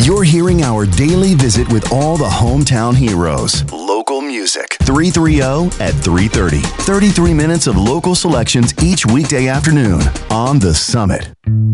You're hearing our daily visit with all the hometown heroes. Local music. 330 at 3:30. 33 minutes of local selections each weekday afternoon on The Summit.